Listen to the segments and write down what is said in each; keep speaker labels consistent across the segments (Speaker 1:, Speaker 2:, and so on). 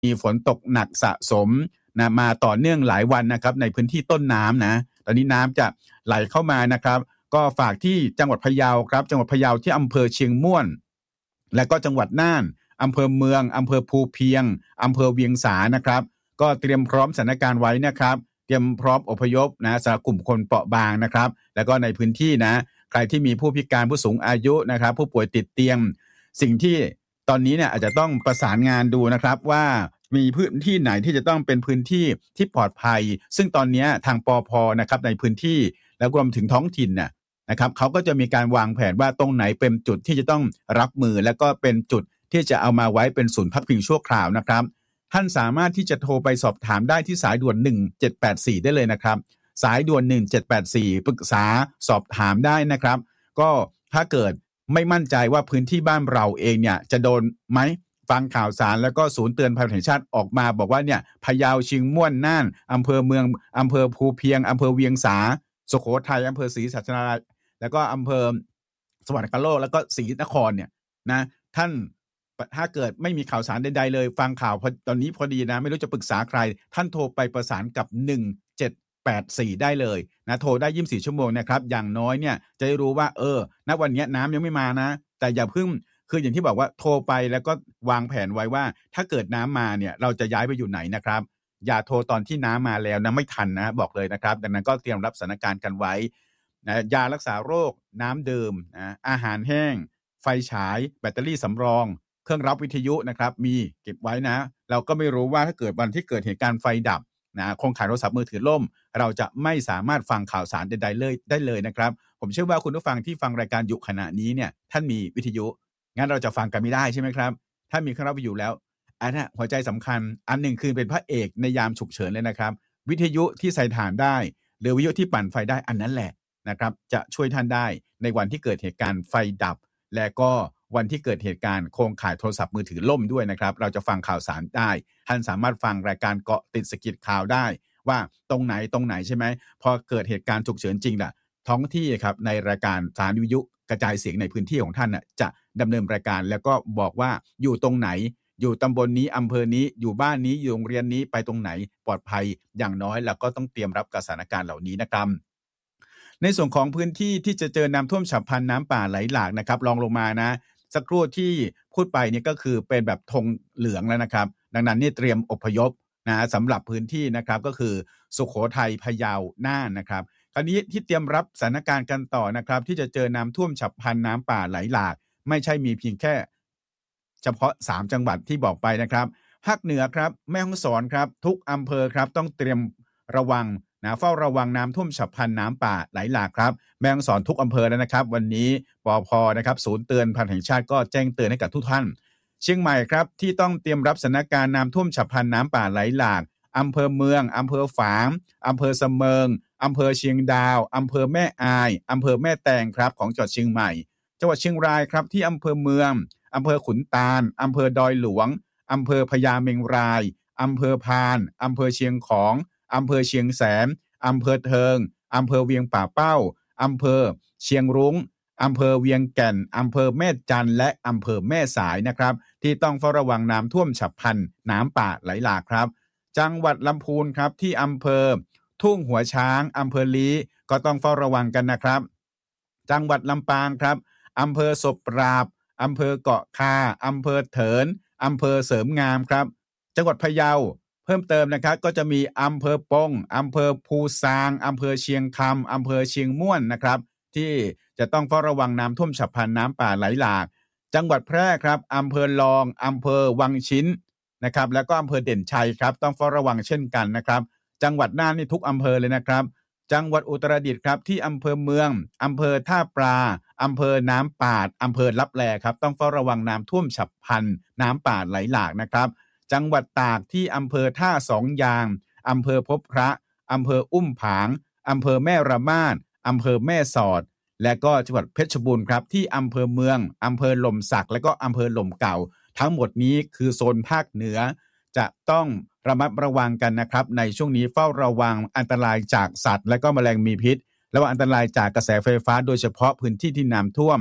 Speaker 1: มีฝนตกหนักสะสมนะมาต่อเนื่องหลายวันนะครับในพื้นที่ต้นน้ำนะตอนนี้น้ำจะไหลเข้ามานะครับก็ฝากที่จังหวัดพะเยาครับจังหวัดพะเยาที่อำเภอเชียงม่วนและก็จังหวัดน่านอำเภอเมืองอำเภอภูเพียงอำเภอเวียงสานะครับก็เตรียมพร้อมสถานการณ์ไว้นะครับเตรียมพร้อมอพยพนะสำหรับกลุ่มคนเปราะบางนะครับแล้วก็ในพื้นที่นะใครที่มีผู้พิการผู้สูงอายุนะครับผู้ป่วยติดเตียงสิ่งที่ตอนนี้เนี่ยอาจจะต้องประสานงานดูนะครับว่ามีพื้นที่ไหนที่จะต้องเป็นพื้นที่ที่ปลอดภัยซึ่งตอนนี้ทางปภ.นะครับในพื้นที่แล้วรวมถึงท้องถิ่นนะครับเขาก็จะมีการวางแผนว่าตรงไหนเป็นจุดที่จะต้องรับมือและก็เป็นจุดที่จะเอามาไว้เป็นศูนย์พักพิงชั่วคราวนะครับท่านสามารถที่จะโทรไปสอบถามได้ที่สายด่วน1784ได้เลยนะครับสายด่วน1784ปรึกษาสอบถามได้นะครับก็ถ้าเกิดไม่มั่นใจว่าพื้นที่บ้านเราเองเนี่ยจะโดนไหมฟังข่าวสารแล้วก็ศูนย์เตือนภัยแห่งชาติออกมาบอกว่าเนี่ยพะเยาเชียงม่วนน่านอำเภอเมืองอำเภอภูเพียงอำเภอเวียงสาสุโขทัยอำเภอศรีสัชนาลัยแล้วก็อำเภอสวรรคโลกแล้วก็ศรีนครเนี่ยนะท่านถ้าเกิดไม่มีข่าวสารใดๆเลยฟังข่าวตอนนี้พอดีนะไม่รู้จะปรึกษาใครท่านโทรไปประสานกับ1784ได้เลยนะโทรได้24ชั่วโมงนะครับอย่างน้อยเนี่ยจะได้รู้ว่าณวันนี้น้ำยังไม่มานะแต่อย่าเพิ่งคืออย่างที่บอกว่าโทรไปแล้วก็วางแผนไว้ว่าถ้าเกิดน้ำมาเนี่ยเราจะย้ายไปอยู่ไหนนะครับอย่าโทรตอนที่น้ำมาแล้วนะไม่ทันนะบอกเลยนะครับดังนั้นก็เตรียมรับสถานการณ์กันไว้นะยารักษาโรคน้ำดื่มนะอาหารแห้งไฟฉายแบตเตอรี่สำรองเครื่องรับวิทยุนะครับมีเก็บไว้นะเราก็ไม่รู้ว่าถ้าเกิดวันที่เกิดเหตุการณ์ไฟดับนะโครงข่ายโทรศัพท์มือถือล่มเราจะไม่สามารถฟังข่าวสารใดๆได้เลยนะครับผมเชื่อว่าคุณผู้ฟังที่ฟังรายการอยู่ขณะนี้เนี่ยท่านมีวิทยุงั้นเราจะฟังกันไม่ได้ใช่ไหมครับถ้ามีเครื่องรับวิทยุแล้วอันนี้หัวใจสำคัญอันหนึ่งคือเป็นพระเอกในยามฉุกเฉินเลยนะครับวิทยุที่ใส่ถ่านได้หรือวิทยุที่ปั่นไฟได้อันนั้นแหละนะครับจะช่วยท่านได้ในวันที่เกิดเหตุการณ์ไฟดับและก็วันที่เกิดเหตุการณ์โครงข่ายโทรศัพท์มือถือล่มด้วยนะครับเราจะฟังข่าวสารได้ท่านสามารถฟังรายการเกาะติดสกิดข่าวได้ว่าตรงไหนใช่ไหมพอเกิดเหตุการณ์ฉุกเฉินจริงล่ะท้องที่ครับในรายการสถานีวิทยุกระจายเสียงในพื้นที่ของท่านจะดำเนินรายการแล้วก็บอกว่าอยู่ตรงไหนอยู่ตำบลนี้อำเภอนี้อยู่บ้านนี้อยู่โรงเรียนนี้ไปตรงไหนปลอดภัยอย่างน้อยแล้วก็ต้องเตรียมรับกับสถานการณ์เหล่านี้นะครับในส่วนของพื้นที่ที่จะเจอน้ำท่วมฉับพลันน้ำป่าไหลหลากนะครับลองลงมานะสักครู่ที่พูดไปนี่ก็คือเป็นแบบธงเหลืองแล้วนะครับดังนั้นนี่เตรียมอพยพนะสำหรับพื้นที่นะครับก็คือสุโขทัยพะเยาน่านนะครับคราวนี้ที่เตรียมรับสถานการณ์กันต่อนะครับที่จะเจอน้ำท่วมฉับพลันน้ำป่าไหลหลากไม่ใช่มีเพียงแค่เฉพาะ3จังหวัดที่บอกไปนะครับภาคเหนือครับแม่ฮ่องสอนครับทุกอำเภอครับต้องเตรียมระวังนะเฝ้าระวังน้ำท่วมฉับพลันน้ำป่าไหลหลากครับแม่ฮ่องสอนทุกอำเภอแล้วนะครับวันนี้ปภ.นะครับศูนย์เตือนภัยแห่งชาติก็แจ้งเตือนให้กับทุกท่านเชียงใหม่ครับที่ต้องเตรียมรับสถานการณ์น้ำท่วมฉับพลันน้ำป่าไหลหลากอำเภอเมืองอำเภอฝางอำเภอเสมิงอำเภอเชียงดาวอำเภอแม่อายอำเภอแม่แตงครับของจังหวัดเชียงใหม่จังหวัดเชียงรายครับที่อำเภอเมืองอำเภอขุนตาลอำเภอดอยหลวงอำเภอพญาเมงรายอำเภอพานอำเภอเชียงของอำเภอเชียงแสนอำเภอเทิงอำเภอเวียงป่าเป้าอำเภอเชียงรุ้งอำเภอเวียงแก่นอำเภอแม่จันและอำเภอแม่สายนะครับที่ต้องเฝ้าระวังน้ำท่วมฉับพลันน้ำป่าไหลหลากครับจังหวัดลำพูนครับที่อำเภอทุ่งหัวช้างอำเภอลี้ก็ต้องเฝ้าระวังกันนะครับจังหวัดลำปางครับอำเภอศพปราบอำเภอเกาะคาอำเภอเถินอำเภอเสริมงามครับจังหวัดพะเยาเพิ่มเติมนะครับก็จะมีอำเภอปงอำเภอภูซางอำเภอเชียงคำอำเภอเชียงม่วนนะครับที่จะต้องเฝ้าระวังน้ำท่วมฉับพลันน้ำป่าไหลหลากจังหวัดแพร่ครับอำเภอลองอำเภอวังชิ้นนะครับแล้วก็อำเภอเด่นชัยครับต้องเฝ้าระวังเช่นกันนะครับจังหวัดน่านนี่ทุกอำเภอเลยนะครับจังหวัดอุตรดิตถ์ครับที่อำเภอเมืองอำเภอท่าปลาอำเภอน้ำปาดอำเภอลับแลครับต้องเฝ้าระวังน้ำท่วมฉับพลันน้ำป่าไหลหลากนะครับจังหวัดตากที่อำเภอท่าสองยางอำเภอพบพระอำเภออุ้มผางอำเภอแม่ระมาดอำเภอแม่สอดและก็จังหวัดเพชรบูรณ์ครับที่อำเภอเมืองอำเภอหล่มสักและก็อำเภอหล่มเก่าทั้งหมดนี้คือโซนภาคเหนือจะต้องระมัดระวังกันนะครับในช่วงนี้เฝ้าระวังอันตรายจากสัตว์และก็แมลงมีพิษและว่าอันตรายจากกระแสไฟฟ้าโดยเฉพาะพื้นที่ที่น้ำท่วม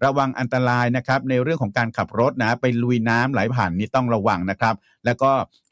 Speaker 1: ระวังอันตรายนะครับในเรื่องของการขับรถนะไปลุยน้ำไหลผ่านนี่ต้องระวังนะครับแล้วก็